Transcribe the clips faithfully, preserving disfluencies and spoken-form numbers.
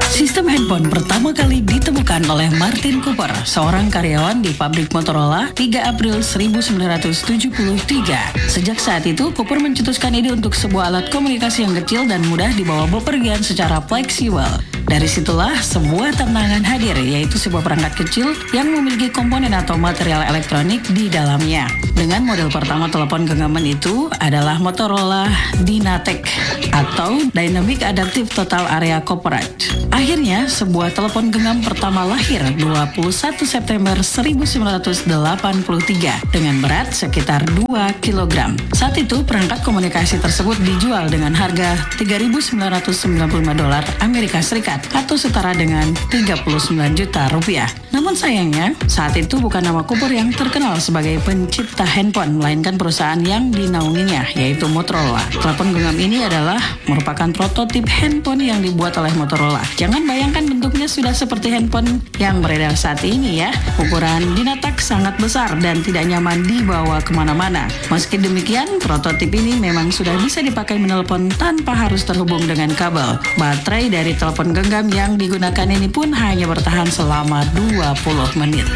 Sistem handphone pertama kali ditemukan oleh Martin Cooper, seorang karyawan di pabrik Motorola, tiga April seribu sembilan ratus tujuh puluh tiga. Sejak saat itu, Cooper mencetuskan ide untuk sebuah alat komunikasi yang kecil dan mudah dibawa bepergian secara fleksibel. Dari situlah sebuah tantangan hadir, yaitu sebuah perangkat kecil yang memiliki komponen atau material elektronik di dalamnya. Dengan model pertama telepon genggaman itu adalah Motorola Dynatec atau Dynamic Adaptive Total Area Corporate. Akhirnya, sebuah telepon genggam pertama lahir dua puluh satu September seribu sembilan ratus delapan puluh tiga dengan berat sekitar dua kilogram. Saat itu, perangkat komunikasi tersebut dijual dengan harga tiga ribu sembilan ratus sembilan puluh lima dolar Amerika Serikat atau setara dengan tiga puluh sembilan juta rupiah. Namun sayangnya, saat itu bukan nama Cooper yang terkenal sebagai pencipta handphone, melainkan perusahaan yang dinaunginya, yaitu Motorola. Telepon genggam ini adalah merupakan prototip handphone yang dibuat oleh Motorola. Jangan bayangkan bentuknya sudah seperti handphone yang beredar saat ini ya. Ukuran Dynatec sangat besar dan tidak nyaman dibawa kemana-mana. Meski demikian, prototip ini memang sudah bisa dipakai menelpon tanpa harus terhubung dengan kabel. Baterai dari telepon genggam yang digunakan ini pun hanya bertahan selama dua puluh menit.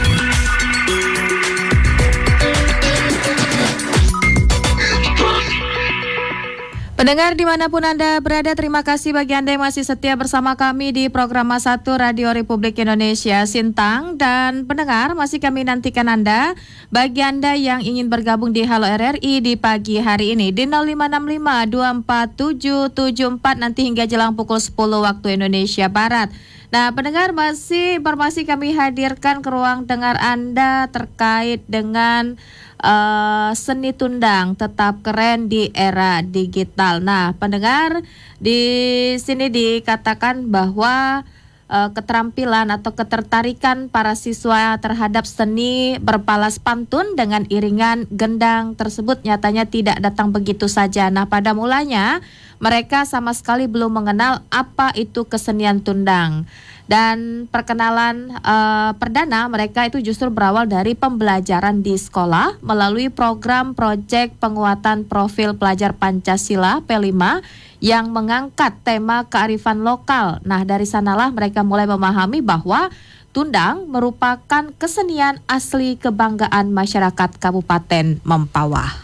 Pendengar dimanapun Anda berada, terima kasih bagi Anda yang masih setia bersama kami di program satu Radio Republik Indonesia Sintang. Dan pendengar, masih kami nantikan Anda, bagi Anda yang ingin bergabung di Halo R R I di pagi hari ini di nol lima enam lima dua empat tujuh tujuh empat nanti hingga jelang pukul sepuluh waktu Indonesia Barat. Nah, pendengar, masih informasi kami hadirkan ke ruang dengar Anda terkait dengan Uh, seni tundang tetap keren di era digital. Nah, pendengar, di sini dikatakan bahwa uh, keterampilan atau ketertarikan para siswa terhadap seni berbalas pantun dengan iringan gendang tersebut nyatanya tidak datang begitu saja. Nah, pada mulanya mereka sama sekali belum mengenal apa itu kesenian tundang. Dan perkenalan uh, perdana mereka itu justru berawal dari pembelajaran di sekolah melalui program proyek penguatan profil pelajar Pancasila P lima yang mengangkat tema kearifan lokal. Nah, dari sanalah mereka mulai memahami bahwa tundang merupakan kesenian asli kebanggaan masyarakat Kabupaten Mempawah.